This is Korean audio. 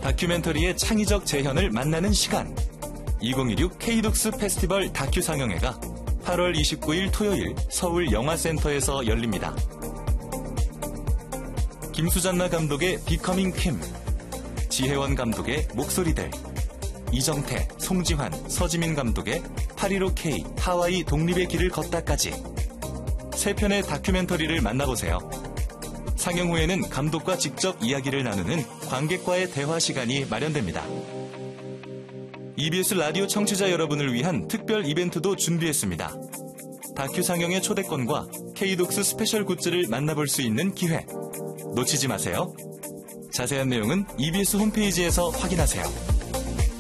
다큐멘터리의 창의적 재현을 만나는 시간. 2016 K독스 페스티벌 다큐 상영회가 8월 29일 토요일 서울 영화센터에서 열립니다. 김수잔나 감독의 비커밍 킴, 지혜원 감독의 목소리들, 이정태, 송지환, 서지민 감독의 815K 하와이 독립의 길을 걷다까지 3편의 다큐멘터리를 만나보세요. 상영 후에는 감독과 직접 이야기를 나누는 관객과의 대화 시간이 마련됩니다. EBS 라디오 청취자 여러분을 위한 특별 이벤트도 준비했습니다. 다큐 상영의 초대권과 K독스 스페셜 굿즈를 만나볼 수 있는 기회. 놓치지 마세요. 자세한 내용은 EBS 홈페이지에서 확인하세요.